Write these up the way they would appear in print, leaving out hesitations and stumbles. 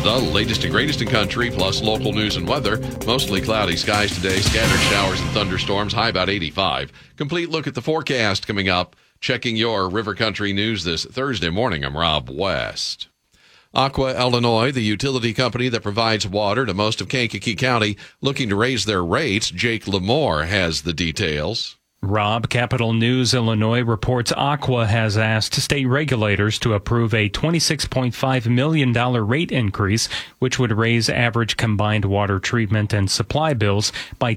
The latest and greatest in country, plus local news and weather. Mostly cloudy skies today, scattered showers and thunderstorms, high about 85. Complete look at the forecast coming up. Checking your River Country news this Thursday morning, I'm Rob West. Aqua Illinois, the utility company that provides water to most of Kankakee County, looking to raise their rates. Jake Lamore has the details. Rob, Capital News Illinois reports Aqua has asked state regulators to approve a $26.5 million rate increase, which would raise average combined water treatment and supply bills by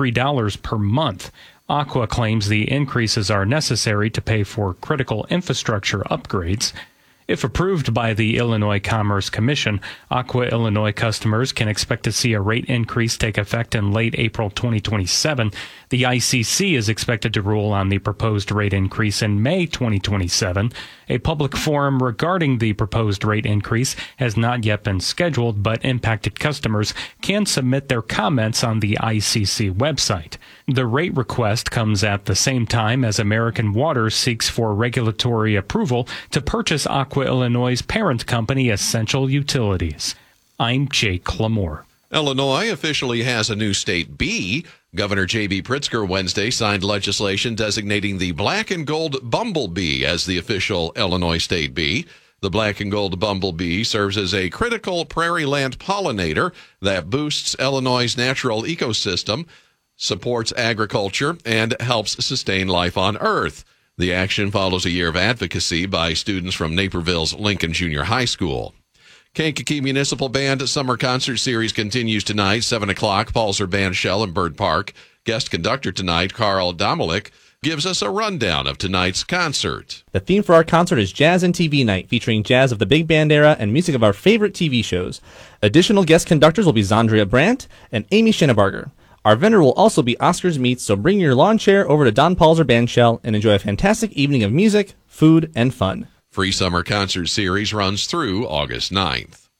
$23 per month. Aqua claims the increases are necessary to pay for critical infrastructure upgrades. If approved by the Illinois Commerce Commission, Aqua Illinois customers can expect to see a rate increase take effect in late April 2027. The ICC is expected to rule on the proposed rate increase in May 2027. A public forum regarding the proposed rate increase has not yet been scheduled, but impacted customers can submit their comments on the ICC website. The rate request comes at the same time as American Water seeks for regulatory approval to purchase Aqua Illinois' parent company, Essential Utilities. I'm Jake Lamore. Illinois officially has a new state bee. Governor J.B. Pritzker Wednesday signed legislation designating the black and gold bumblebee as the official Illinois state bee. The black and gold bumblebee serves as a critical prairie land pollinator that boosts Illinois' natural ecosystem, supports agriculture, and helps sustain life on Earth. The action follows a year of advocacy by students from Naperville's Lincoln Junior High School. Kankakee Municipal Band Summer Concert Series continues tonight, 7 o'clock, Palzer Bandshell in Bird Park. Guest conductor tonight, Carl Domalik, gives us a rundown of tonight's concert. The theme for our concert is Jazz and TV Night, featuring jazz of the big band era and music of our favorite TV shows. Additional guest conductors will be Zandria Brandt and Amy Schennebarger. Our vendor will also be Oscar's Meats, so bring your lawn chair over to Don Palzer Bandshell and enjoy a fantastic evening of music, food, and fun. Free Summer Concert Series runs through August 9th.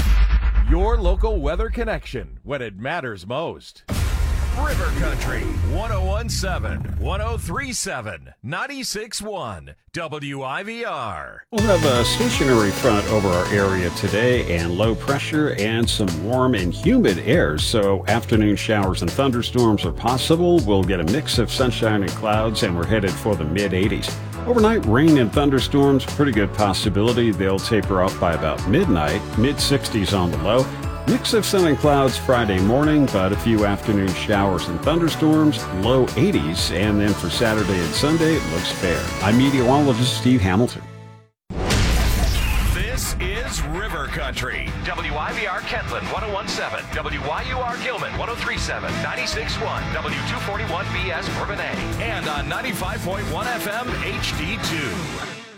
Your local weather connection when it matters most. River Country, 101.7, 103.7, 96.1, WIVR. We'll have a stationary front over our area today and low pressure and some warm and humid air, so afternoon showers and thunderstorms are possible. We'll get a mix of sunshine and clouds, and we're headed for the mid-80s. Overnight rain and thunderstorms, pretty good possibility. They'll taper off by about midnight, mid-60s on the low. Mix of sun and clouds Friday morning, but a few afternoon showers and thunderstorms, low 80s, and then for Saturday and Sunday, it looks fair. I'm meteorologist Steve Hamilton. This is River Country. WIVR Kentland, 101.7. WYUR Gilman, 103.7. 96.1. W241BS Bourbonnais. And on 95.1 FM HD2.